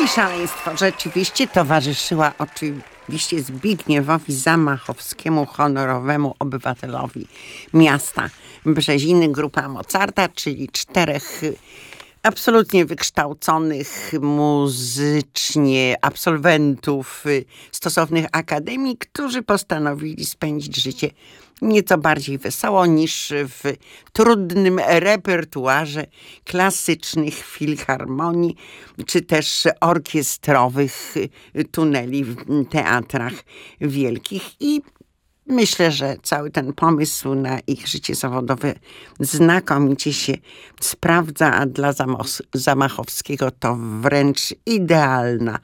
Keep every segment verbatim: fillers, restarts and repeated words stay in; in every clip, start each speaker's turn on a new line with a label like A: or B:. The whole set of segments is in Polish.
A: I szaleństwo rzeczywiście towarzyszyła oczywiście Zbigniewowi Zamachowskiemu, honorowemu obywatelowi miasta Brzeziny, grupa Mozarta, czyli czterech absolutnie wykształconych muzycznie absolwentów stosownych akademii, którzy postanowili spędzić życie nieco bardziej wesoło niż w trudnym repertuarze klasycznych filharmonii, czy też orkiestrowych tuneli w teatrach wielkich. I myślę, że cały ten pomysł na ich życie zawodowe znakomicie się sprawdza, a dla Zamos- Zamachowskiego to wręcz idealna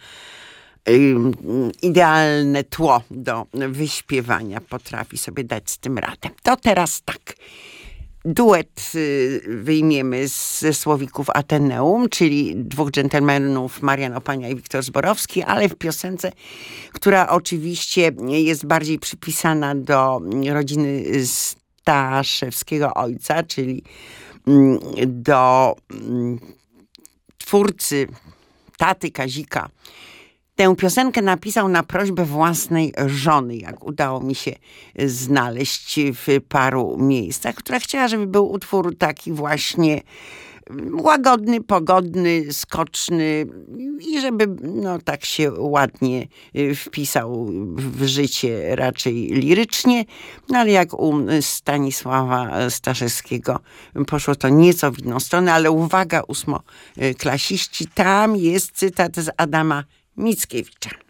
A: idealne tło do wyśpiewania. Potrafi sobie dać z tym radę. To teraz tak. Duet wyjmiemy ze słowików Ateneum, czyli dwóch dżentelmenów, Marian Opania i Wiktor Zborowski, ale w piosence, która oczywiście jest bardziej przypisana do rodziny Staszewskiego ojca, czyli do twórcy, taty Kazika. Tę piosenkę napisał na prośbę własnej żony, jak udało mi się znaleźć w paru miejscach, która chciała, żeby był utwór taki właśnie łagodny, pogodny, skoczny i żeby no tak się ładnie wpisał w życie raczej lirycznie, no ale jak u Stanisława Staszewskiego poszło to nieco w inną stronę, ale uwaga, ósmoklasiści, tam jest cytat z Adama Mickiewicza.